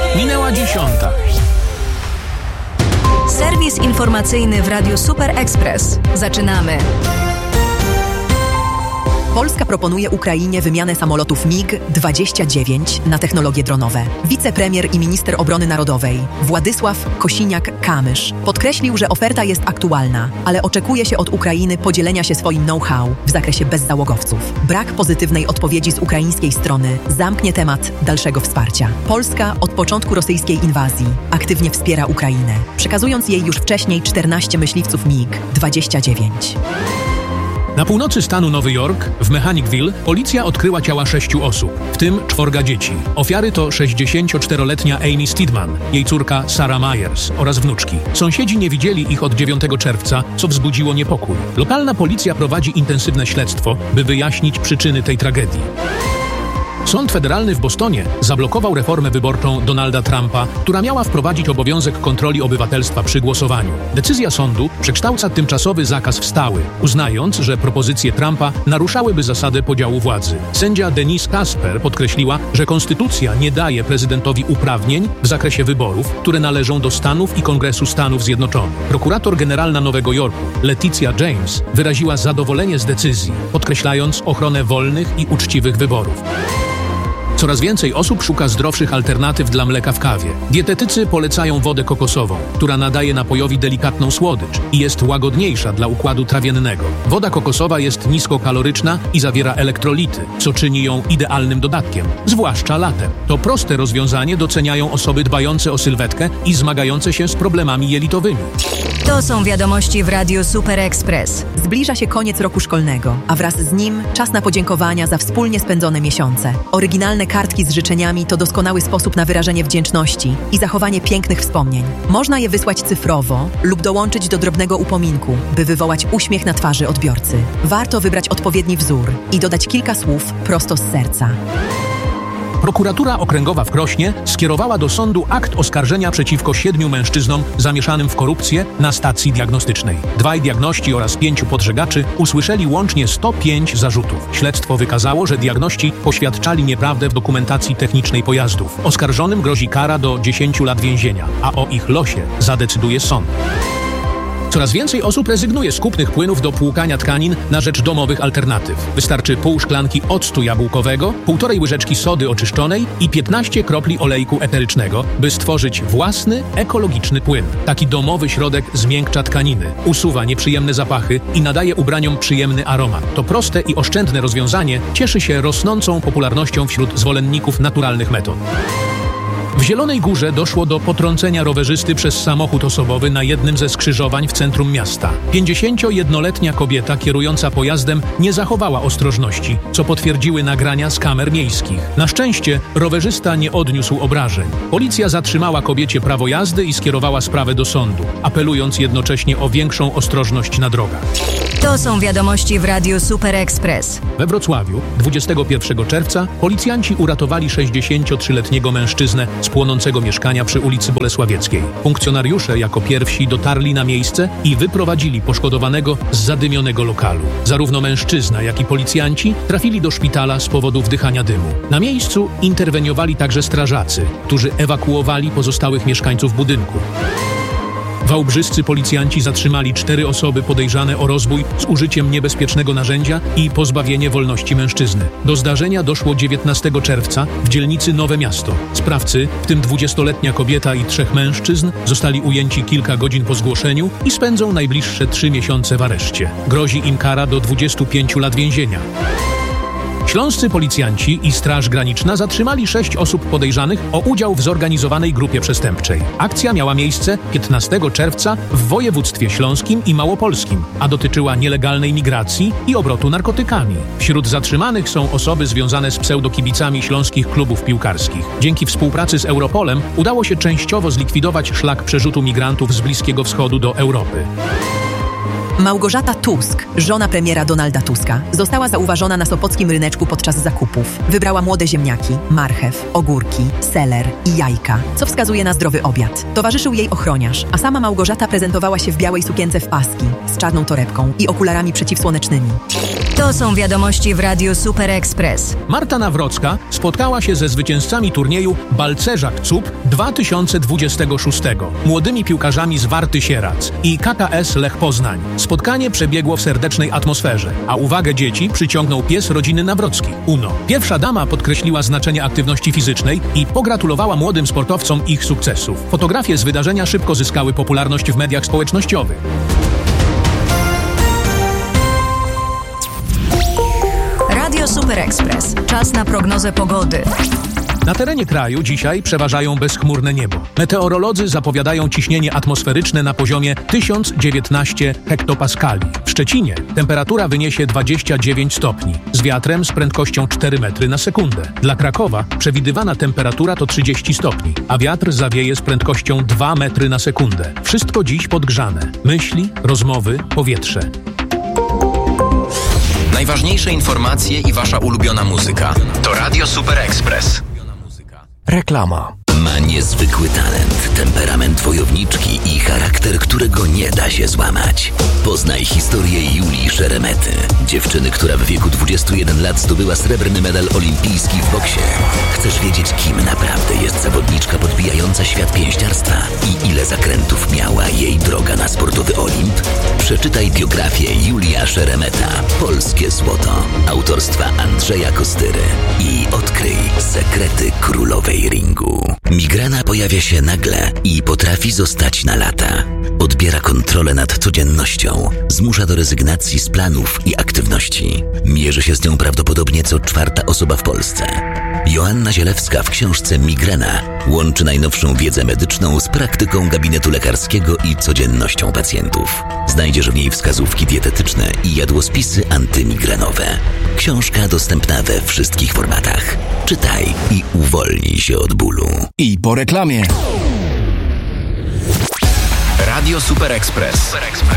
Minęła 10. Serwis informacyjny w Radiu Super Express. Zaczynamy. Polska proponuje Ukrainie wymianę samolotów MiG-29 na technologie dronowe. Wicepremier i minister obrony narodowej Władysław Kosiniak-Kamysz podkreślił, że oferta jest aktualna, ale oczekuje się od Ukrainy podzielenia się swoim know-how w zakresie bezzałogowców. Brak pozytywnej odpowiedzi z ukraińskiej strony zamknie temat dalszego wsparcia. Polska od początku rosyjskiej inwazji aktywnie wspiera Ukrainę, przekazując jej już wcześniej 14 myśliwców MiG-29. Na północy stanu Nowy Jork, w Mechanicville, policja odkryła ciała 6 osób, w tym 4 dzieci. Ofiary to 64-letnia Amy Steedman, jej córka Sarah Myers oraz wnuczki. Sąsiedzi nie widzieli ich od 9 czerwca, co wzbudziło niepokój. Lokalna policja prowadzi intensywne śledztwo, by wyjaśnić przyczyny tej tragedii. Sąd federalny w Bostonie zablokował reformę wyborczą Donalda Trumpa, która miała wprowadzić obowiązek kontroli obywatelstwa przy głosowaniu. Decyzja sądu przekształca tymczasowy zakaz w stały, uznając, że propozycje Trumpa naruszałyby zasadę podziału władzy. Sędzia Denise Casper podkreśliła, że konstytucja nie daje prezydentowi uprawnień w zakresie wyborów, które należą do Stanów i Kongresu Stanów Zjednoczonych. Prokurator generalna Nowego Jorku, Leticia James, wyraziła zadowolenie z decyzji, podkreślając ochronę wolnych i uczciwych wyborów. Coraz więcej osób szuka zdrowszych alternatyw dla mleka w kawie. Dietetycy polecają wodę kokosową, która nadaje napojowi delikatną słodycz i jest łagodniejsza dla układu trawiennego. Woda kokosowa jest niskokaloryczna i zawiera elektrolity, co czyni ją idealnym dodatkiem, zwłaszcza latem. To proste rozwiązanie doceniają osoby dbające o sylwetkę i zmagające się z problemami jelitowymi. To są wiadomości w Radiu Super Express. Zbliża się koniec roku szkolnego, a wraz z nim czas na podziękowania za wspólnie spędzone miesiące. Oryginalne kartki z życzeniami to doskonały sposób na wyrażenie wdzięczności i zachowanie pięknych wspomnień. Można je wysłać cyfrowo lub dołączyć do drobnego upominku, by wywołać uśmiech na twarzy odbiorcy. Warto wybrać odpowiedni wzór i dodać kilka słów prosto z serca. Prokuratura Okręgowa w Krośnie skierowała do sądu akt oskarżenia przeciwko 7 mężczyznom zamieszanym w korupcję na stacji diagnostycznej. 2 diagności oraz 5 podżegaczy usłyszeli łącznie 105 zarzutów. Śledztwo wykazało, że diagności poświadczali nieprawdę w dokumentacji technicznej pojazdów. Oskarżonym grozi kara do 10 lat więzienia, a o ich losie zadecyduje sąd. Coraz więcej osób rezygnuje z kupnych płynów do płukania tkanin na rzecz domowych alternatyw. Wystarczy pół szklanki octu jabłkowego, 1,5 łyżeczki sody oczyszczonej i 15 kropli olejku eterycznego, by stworzyć własny, ekologiczny płyn. Taki domowy środek zmiękcza tkaniny, usuwa nieprzyjemne zapachy i nadaje ubraniom przyjemny aromat. To proste i oszczędne rozwiązanie cieszy się rosnącą popularnością wśród zwolenników naturalnych metod. W Zielonej Górze doszło do potrącenia rowerzysty przez samochód osobowy na jednym ze skrzyżowań w centrum miasta. 51-letnia kobieta kierująca pojazdem nie zachowała ostrożności, co potwierdziły nagrania z kamer miejskich. Na szczęście rowerzysta nie odniósł obrażeń. Policja zatrzymała kobiecie prawo jazdy i skierowała sprawę do sądu, apelując jednocześnie o większą ostrożność na drogach. To są wiadomości w Radiu Super Express. We Wrocławiu 21 czerwca policjanci uratowali 63-letniego mężczyznę z płonącego mieszkania przy ulicy Bolesławieckiej. Funkcjonariusze jako pierwsi dotarli na miejsce i wyprowadzili poszkodowanego z zadymionego lokalu. Zarówno mężczyzna, jak i policjanci trafili do szpitala z powodu wdychania dymu. Na miejscu interweniowali także strażacy, którzy ewakuowali pozostałych mieszkańców budynku. Wałbrzyscy policjanci zatrzymali 4 osoby podejrzane o rozbój z użyciem niebezpiecznego narzędzia i pozbawienie wolności mężczyzny. Do zdarzenia doszło 19 czerwca w dzielnicy Nowe Miasto. Sprawcy, w tym 20-letnia kobieta i 3 mężczyzn, zostali ujęci kilka godzin po zgłoszeniu i spędzą najbliższe 3 miesiące w areszcie. Grozi im kara do 25 lat więzienia. Śląscy policjanci i Straż Graniczna zatrzymali 6 osób podejrzanych o udział w zorganizowanej grupie przestępczej. Akcja miała miejsce 15 czerwca w województwie śląskim i małopolskim, a dotyczyła nielegalnej migracji i obrotu narkotykami. Wśród zatrzymanych są osoby związane z pseudokibicami śląskich klubów piłkarskich. Dzięki współpracy z Europolem udało się częściowo zlikwidować szlak przerzutu migrantów z Bliskiego Wschodu do Europy. Małgorzata Tusk, żona premiera Donalda Tuska, została zauważona na sopockim ryneczku podczas zakupów. Wybrała młode ziemniaki, marchew, ogórki, seler i jajka, co wskazuje na zdrowy obiad. Towarzyszył jej ochroniarz, a sama Małgorzata prezentowała się w białej sukience w paski, z czarną torebką i okularami przeciwsłonecznymi. To są wiadomości w Radiu Super Express. Marta Nawrocka spotkała się ze zwycięzcami turnieju Balcerzak CUP 2026, młodymi piłkarzami z Warty Sierac i KKS Lech Poznań. Spotkanie przebiegło w serdecznej atmosferze, a uwagę dzieci przyciągnął pies rodziny Nawrocki, Uno. Pierwsza dama podkreśliła znaczenie aktywności fizycznej i pogratulowała młodym sportowcom ich sukcesów. Fotografie z wydarzenia szybko zyskały popularność w mediach społecznościowych. Radio Super Express. Czas na prognozę pogody. Na terenie kraju dzisiaj przeważają bezchmurne niebo. Meteorolodzy zapowiadają ciśnienie atmosferyczne na poziomie 1019 hektopaskali. W Szczecinie temperatura wyniesie 29 stopni, z wiatrem z prędkością 4 metry na sekundę. Dla Krakowa przewidywana temperatura to 30 stopni, a wiatr zawieje z prędkością 2 metry na sekundę. Wszystko dziś podgrzane. Myśli, rozmowy, powietrze. Najważniejsze informacje i wasza ulubiona muzyka. To Radio Super Express. Reklama. Ma niezwykły talent, temperament wojowniczki i charakter, którego nie da się złamać. Poznaj historię Julii Szeremety, dziewczyny, która w wieku 21 lat zdobyła srebrny medal olimpijski w boksie. Chcesz wiedzieć, kim naprawdę jest zawodniczka podbijająca świat pięściarstwa i ile zakrętów miała jej droga na sportowy Olimp? Przeczytaj biografię Julia Szeremeta, Polskie Złoto, autorstwa Andrzeja Kostyry i odkryj sekrety królowej ringu. Migrena pojawia się nagle i potrafi zostać na lata. Odbiera kontrolę nad codziennością, zmusza do rezygnacji z planów i aktywności. Mierzy się z nią prawdopodobnie co 4. osoba w Polsce. Joanna Zielewska w książce Migrena łączy najnowszą wiedzę medyczną z praktyką gabinetu lekarskiego i codziennością pacjentów. Znajdziesz w niej wskazówki dietetyczne i jadłospisy antymigrenowe. Książka dostępna we wszystkich formatach. Czytaj i uwolnij się od bólu. I po reklamie. Radio Super Express.